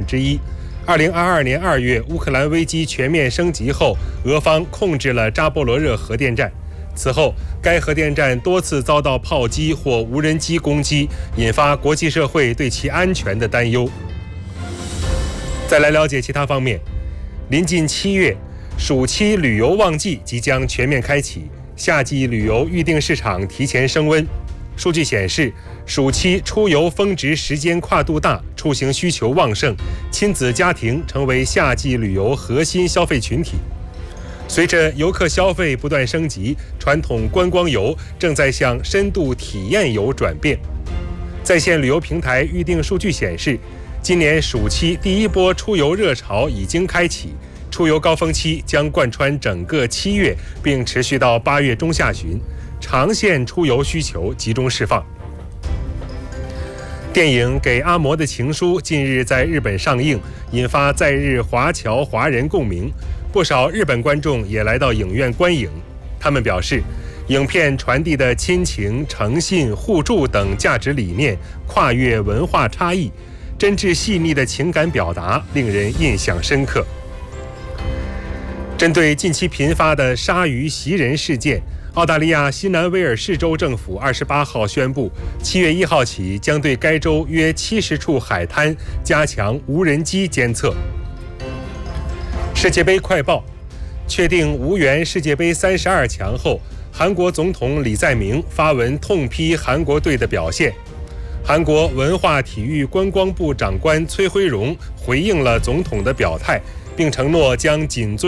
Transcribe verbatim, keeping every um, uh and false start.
之一。二零二二年二月，乌克兰危机全面升级后，俄方控制了扎波罗热核电站。此后，该核电站多次遭到炮击或无人机攻击，引发国际社会对其安全的担忧。再来了解其他方面，临近七月，暑期旅游旺季即将全面开启，夏季旅游预订市场提前升温。数据显示，暑期出游峰值时间跨度大，出行需求旺盛，亲子家庭成为夏季旅游核心消费群体。随着游客消费不断升级，传统观光游正在向深度体验游转变。在线旅游平台预订数据显示，今年暑期第一波出游热潮已经开启，出游高峰期将贯穿整个七月，并持续到八月中下旬，长线出游需求集中释放。电影《给阿嬷的情书》近日在日本上映，引发在日华侨华人共鸣。不少日本观众也来到影院观影，他们表示，影片传递的亲情、诚信、互助等价值理念跨越文化差异，真挚细腻的情感表达令人印象深刻。针对近期频发的鲨鱼袭人事件，澳大利亚新南威尔士州政府二十八号宣布，七月一号起将对该州约七十处海滩加强无人机监测。世界杯快报：确定无缘世界杯三十二强后，韩国总统李在明发文痛批韩国队的表现。韩国文化体育观光部长官崔辉荣回应了总统的表态，并承诺将谨遵